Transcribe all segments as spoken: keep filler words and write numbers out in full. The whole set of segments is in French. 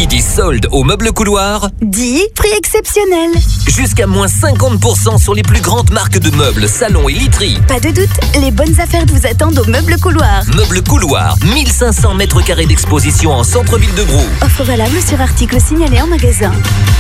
Qui dit solde au meuble couloir dit prix exceptionnel. Jusqu'à moins cinquante pour cent sur les plus grandes marques de meubles, salons et literies. Pas de doute, les bonnes affaires vous attendent au meuble couloir. Meuble couloir, mille cinq cents mètres carrés d'exposition en centre-ville de Brou. Offre valable sur article signalé en magasin.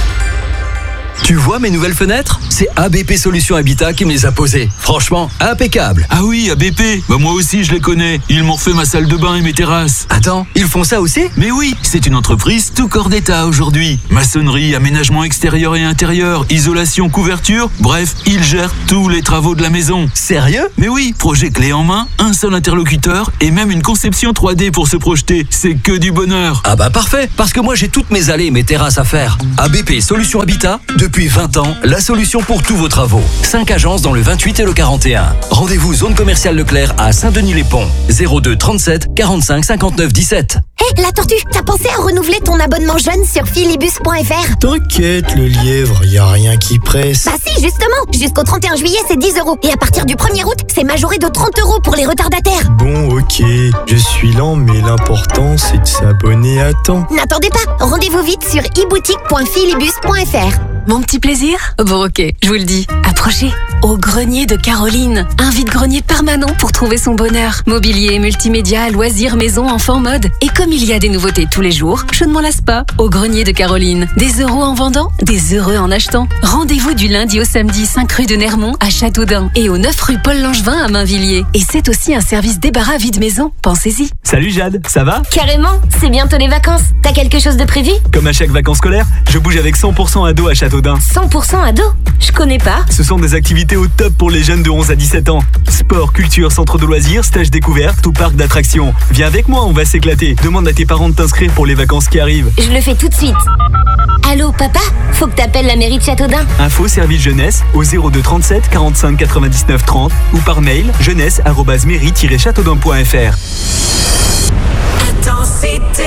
Tu vois mes nouvelles fenêtres ? C'est A B P Solutions Habitat qui me les a posées. Franchement, impeccable. Ah oui, A B P. Bah moi aussi, je les connais. Ils m'ont refait ma salle de bain et mes terrasses. Attends, ils font ça aussi ? Mais oui, c'est une entreprise tout corps d'état aujourd'hui. Maçonnerie, aménagement extérieur et intérieur, isolation, couverture, bref, ils gèrent tous les travaux de la maison. Sérieux ? Mais oui, projet clé en main, un seul interlocuteur et même une conception trois D pour se projeter. C'est que du bonheur. Ah bah parfait, parce que moi j'ai toutes mes allées et mes terrasses à faire. A B P Solutions Habitat, depuis vingt ans, la solution pour tous vos travaux. cinq agences dans le vingt-huit et le quarante et un. Rendez-vous zone commerciale Leclerc à Saint-Denis-les-Ponts. zéro deux trente-sept quarante-cinq cinquante-neuf dix-sept. Hé, hey, la tortue, t'as pensé à renouveler ton abonnement jeune sur philibus point f r? T'inquiète, le lièvre, y a rien qui presse. Bah si, justement, jusqu'au trente et un juillet, c'est dix euros. Et à partir du premier août, c'est majoré de trente euros pour les retardataires. Bon, ok, je suis lent, mais l'important, c'est de s'abonner à temps. N'attendez pas, rendez-vous vite sur e boutique point philibus point f r. Mon petit plaisir ? Bon ok, je vous le dis, approchez. Au grenier de Caroline, un vide-grenier permanent pour trouver son bonheur. Mobilier, multimédia, loisirs, maison, enfants, mode. Et comme il y a des nouveautés tous les jours, je ne m'en lasse pas. Au grenier de Caroline, des euros en vendant, des heureux en achetant. Rendez-vous du lundi au samedi, cinq rue de Nermont à Châteaudun et au neuf rue Paul Langevin à Mainvilliers. Et c'est aussi un service débarras vide-maison, pensez-y. Salut Jade, ça va ? Carrément, c'est bientôt les vacances. T'as quelque chose de prévu ? Comme à chaque vacances scolaires, je bouge avec cent pour cent ado à Châteaudun. cent pour cent ado ? Je connais pas. Ce sont des activités au top pour les jeunes de onze à dix-sept ans. Sport, culture, centre de loisirs, stage découverte ou parc d'attractions. Viens avec moi, on va s'éclater. Demande à tes parents de t'inscrire pour les vacances qui arrivent. Je le fais tout de suite. Allô, papa ? Faut que t'appelles la mairie de Châteaudun. Info service jeunesse au zéro deux trente-sept quarante-cinq quatre-vingt-dix-neuf trente ou par mail jeunesse arobase mairie tiret châteaudun point f r. Intensité.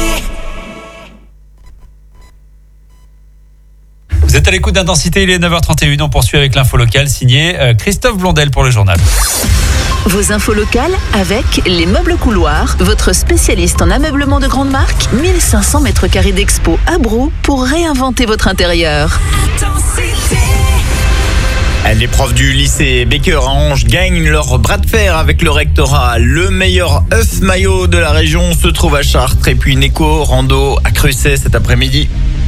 Vous êtes à l'écoute d'Intensité, il est neuf heures trente et une, on poursuit avec l'info locale signé Christophe Blondel pour le journal. Vos infos locales avec les meubles couloirs, votre spécialiste en ameublement de grande marque, mille cinq cents mètres carrés d'expo à Brou pour réinventer votre intérieur. Intensité. Les profs du lycée Becker à Ange gagnent leur bras de fer avec le rectorat. Le meilleur œuf maillot de la région se trouve à Chartres et puis une éco rando à Crucé cet après-midi.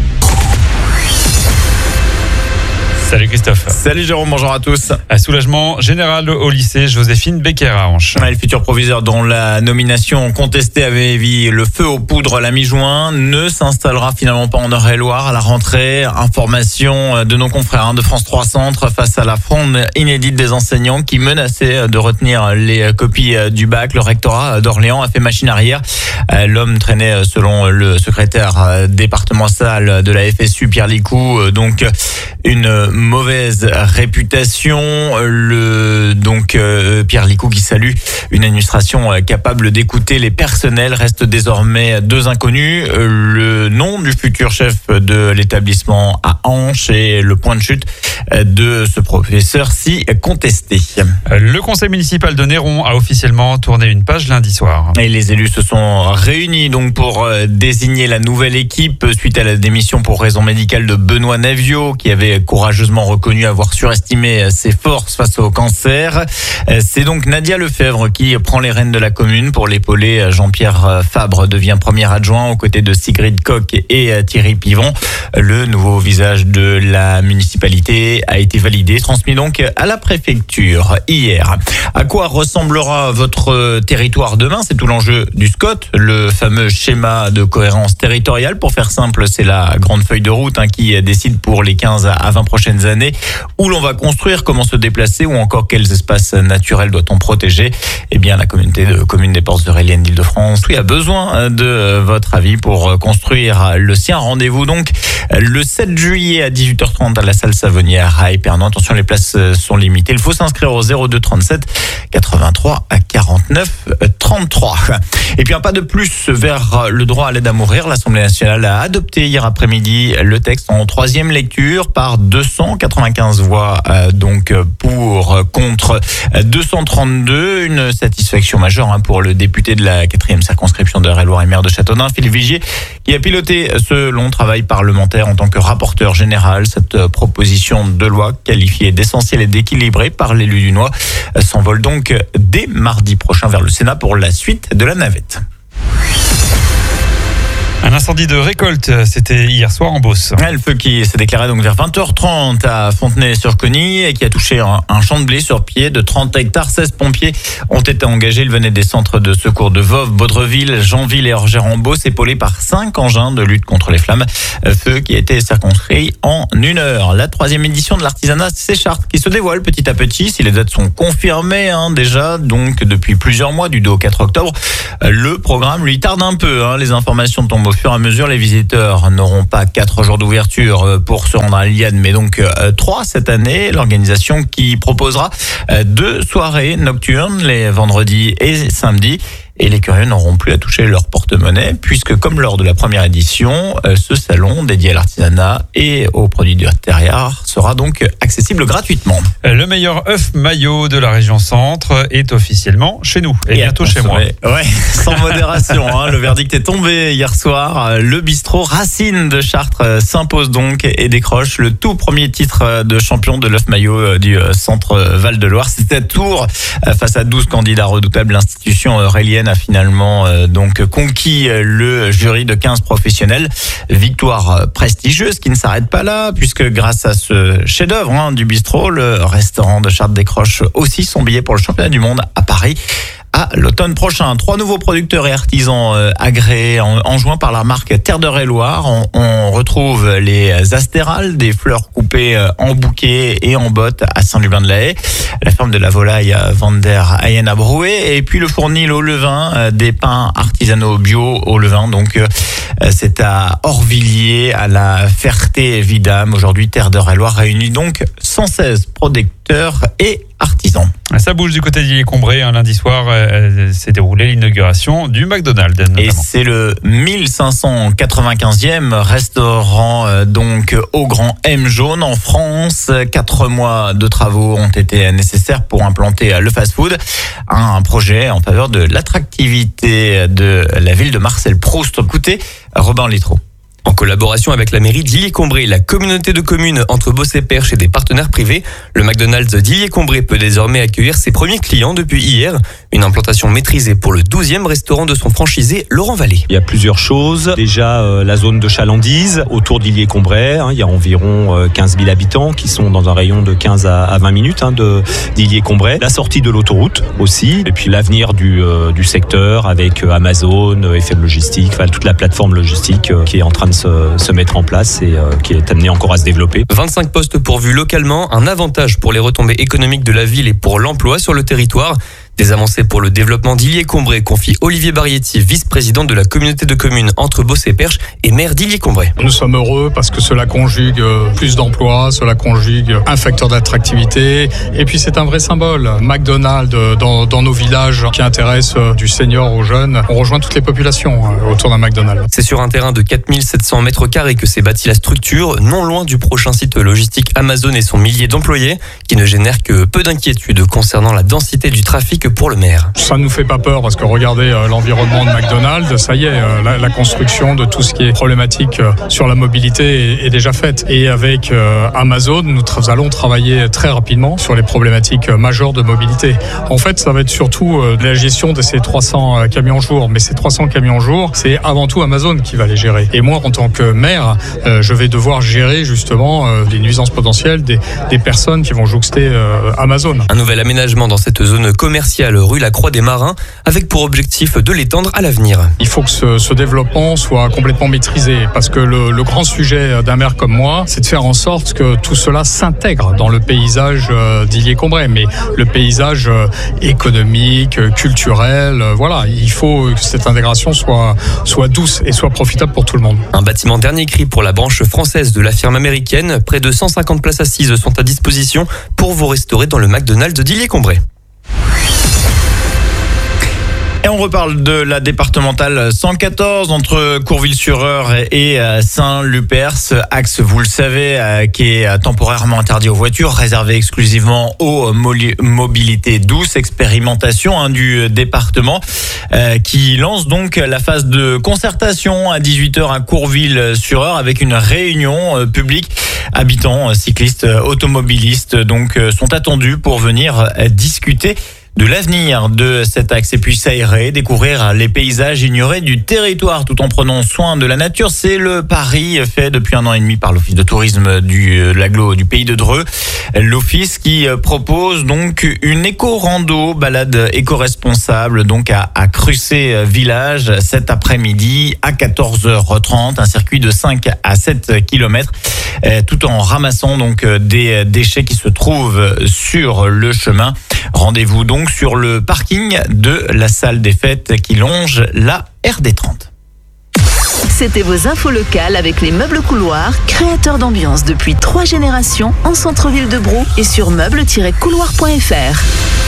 Salut Christophe. Salut Jérôme, bonjour à tous. Un soulagement général au lycée Joséphine Becker à Anche. Le futur proviseur dont la nomination contestée avait mis le feu aux poudres la mi-juin ne s'installera finalement pas en Eure-et-Loire à la rentrée. Information de nos confrères de France trois Centre face à la fronde inédite des enseignants qui menaçaient de retenir les copies du bac. Le rectorat d'Orléans a fait machine arrière. L'homme traînait, selon le secrétaire départemental de la F S U, Pierre Licou, donc une mauvaise réputation. Le donc euh, Pierre Licou qui salue une administration euh, capable d'écouter les personnels. Reste désormais deux inconnus. Euh, le nom du futur chef de l'établissement à Anche et le point de chute euh, de ce professeur si contesté. Le conseil municipal de Néron a officiellement tourné une page lundi soir. Et les élus se sont réunis donc pour euh, désigner la nouvelle équipe suite à la démission pour raison médicale de Benoît Navio qui avait courageusement reconnu avoir surestimé ses forces face au cancer. C'est donc Nadia Lefebvre qui prend les rênes de la commune pour l'épauler. Jean-Pierre Fabre devient premier adjoint aux côtés de Sigrid Koch et Thierry Pivon. Le nouveau visage de la municipalité a été validé, transmis donc à la préfecture hier. À quoi ressemblera votre territoire demain ? C'est tout l'enjeu du SCOT, le fameux schéma de cohérence territoriale. Pour faire simple, c'est la grande feuille de route hein, qui décide pour les quinze à vingt prochaines années où l'on va construire, comment se déplacer ou encore quels espaces naturels doit-on protéger. Eh bien, la communauté de communes des Portes Euréliennes d'Île-de-France oui, a besoin de votre avis pour construire le sien. Rendez-vous donc le sept juillet à dix-huit heures trente à la salle Savonnière à Épernon. Attention, les places sont limitées. Il faut s'inscrire au zéro deux trente-sept quatre-vingt-trois quarante-neuf trente-trois. Et puis un pas de plus vers le droit à l'aide à mourir. L'Assemblée nationale a adopté hier après-midi le texte en troisième lecture par deux cent cent quatre-vingt-quinze voix euh, donc pour contre deux cent trente-deux. Une satisfaction majeure hein, pour le député de la quatrième circonscription de Eure-et-Loir et maire de Châteaudun, Philippe Vigier, qui a piloté ce long travail parlementaire en tant que rapporteur général. Cette proposition de loi qualifiée d'essentielle et d'équilibrée par l'élu dunois s'envole donc dès mardi prochain vers le Sénat pour la suite de la navette. Un incendie de récolte, c'était hier soir en Beauce. Le feu qui s'est déclaré donc vers vingt heures trente à Fontenay-sur-Cogny et qui a touché un, un champ de blé sur pied de trente hectares. seize pompiers ont été engagés. Ils venaient des centres de secours de Voves, Baudreville, Jeanville et Orgères en Beauce, épaulés par cinq engins de lutte contre les flammes. Feu qui a été circonscrit en une heure. La troisième édition de l'artisanat Séchart qui se dévoile petit à petit. Si les dates sont confirmées hein, déjà, donc depuis plusieurs mois, du deux au quatre octobre, le programme lui tarde un peu. Hein. Les informations tombent au fur et à mesure. Les visiteurs n'auront pas quatre jours d'ouverture pour se rendre à l'Iliade, mais donc trois cette année. L'organisation qui proposera deux soirées nocturnes les vendredis et samedis. Et les curieux n'auront plus à toucher leur porte-monnaie puisque comme lors de la première édition, ce salon dédié à l'artisanat et aux produits du terroir sera donc accessible gratuitement. Le meilleur œuf maillot de la région centre est officiellement chez nous et, et bientôt chez moi. Ouais, sans modération. hein, le verdict est tombé hier soir. Le bistrot Racine de Chartres s'impose donc et décroche le tout premier titre de champion de l'œuf maillot du centre Val-de-Loire. C'était à Tours face à douze candidats redoutables. L'institution aurélienne a finalement euh, donc conquis le jury de quinze professionnels. Victoire prestigieuse qui ne s'arrête pas là puisque grâce à ce chef-d'œuvre hein, du bistrot, le restaurant de Chartres décroche aussi son billet pour le championnat du monde à Paris à l'automne prochain. Trois nouveaux producteurs et artisans euh, agréés en, enjoints par la marque Terre d'Eure-et-Loir. On, on retrouve les astérales, des fleurs coupées euh, en bouquets et en bottes à Saint-Lubin-de-la-Haye, la ferme de la volaille à Vander Hayen à Brouet et puis le fournil au levain, euh, des pains artisanaux bio au levain. Donc euh, c'est à Orvilliers, à la Ferté-Vidame. Aujourd'hui, Terre d'Eure-et-Loir réunit donc cent seize producteurs et artisans. Ça bouge du côté d'Illiers-Combré. Un lundi soir, euh, s'est déroulée l'inauguration du McDonald's. Notamment. Et c'est le mille cinq cent quatre-vingt-quinzième restaurant euh, donc au Grand M jaune en France. Quatre mois de travaux ont été nécessaires pour implanter le fast-food. Un projet en faveur de l'attractivité de la ville de Marcel Proust. Écoutez, Robin Littrot. En collaboration avec la mairie d'Illiers-Combré et la communauté de communes entre Beauce et Perche et des partenaires privés, le McDonald's d'Illiers-Combré peut désormais accueillir ses premiers clients depuis hier. Une implantation maîtrisée pour le douzième restaurant de son franchisé Laurent Vallée. Il y a plusieurs choses. Déjà, euh, la zone de chalandise autour d'Illiers-Combré. Hein, il y a environ euh, quinze mille habitants qui sont dans un rayon de quinze à vingt minutes hein, de, d'Illiers-Combré. La sortie de l'autoroute aussi. Et puis l'avenir du, euh, du secteur avec euh, Amazon, euh, F M Logistique, enfin, toute la plateforme logistique euh, qui est en train de se, se mettre en place et euh, qui est amenée encore à se développer. vingt-cinq postes pourvus localement, un avantage pour les retombées économiques de la ville et pour l'emploi sur le territoire. Des avancées pour le développement d'Illiers-Combré, confie Olivier Barietti, vice-président de la communauté de communes entre Beauce et Perche et maire d'Illiers-Combré. Nous sommes heureux parce que cela conjugue plus d'emplois, cela conjugue un facteur d'attractivité et puis c'est un vrai symbole. McDonald's dans, dans nos villages qui intéresse du senior aux jeunes, on rejoint toutes les populations autour d'un McDonald's. C'est sur un terrain de quatre mille sept cents mètres carrés que s'est bâtie la structure, non loin du prochain site logistique Amazon et son millier d'employés, qui ne génère que peu d'inquiétude concernant la densité du trafic pour le maire. Ça ne nous fait pas peur parce que regardez euh, l'environnement de McDonald's, ça y est, euh, la, la construction de tout ce qui est problématique euh, sur la mobilité est, est déjà faite. Et avec euh, Amazon, nous tra- allons travailler très rapidement sur les problématiques euh, majeures de mobilité. En fait, ça va être surtout euh, la gestion de ces trois cents euh, camions jour. Mais ces trois cents camions jour, c'est avant tout Amazon qui va les gérer. Et moi, en tant que maire, euh, je vais devoir gérer justement euh, les nuisances potentielles des, des personnes qui vont jouxter euh, Amazon. Un nouvel aménagement dans cette zone commerciale rue la Croix des Marins, avec pour objectif de l'étendre à l'avenir. Il faut que ce, ce développement soit complètement maîtrisé, parce que le, le grand sujet d'un maire comme moi, c'est de faire en sorte que tout cela s'intègre dans le paysage d'Illiers-Combré, mais le paysage économique, culturel, voilà, il faut que cette intégration soit, soit douce et soit profitable pour tout le monde. Un bâtiment dernier cri pour la branche française de la firme américaine, près de cent cinquante places assises sont à disposition pour vous restaurer dans le McDonald's d'Illiers-Combré. Et on on reparle de la départementale cent quatorze entre Courville-sur-Eure et Saint-Lupers. Axe, vous le savez, qui est temporairement interdit aux voitures, réservé exclusivement aux mobilités douces. Expérimentation hein, du département euh, qui lance donc la phase de concertation à dix-huit heures à Courville-sur-Eure avec une réunion euh, publique. Habitants, cyclistes, automobilistes donc euh, sont attendus pour venir euh, discuter de l'avenir de cet axe et puis s'aérer, découvrir les paysages ignorés du territoire tout en prenant soin de la nature. C'est le pari fait depuis un an et demi par l'Office de tourisme du l'agglo du Pays de Dreux. L'Office qui propose donc une éco-rando, balade éco-responsable donc à, à Crussé Village cet après-midi à quatorze heures trente. Un circuit de cinq à sept kilomètres tout en ramassant donc des déchets qui se trouvent sur le chemin. Rendez-vous donc sur le parking de la salle des fêtes qui longe la R D trente. C'était vos infos locales avec les meubles couloirs, créateurs d'ambiance depuis trois générations en centre-ville de Brou et sur meubles tiret couloir point f r.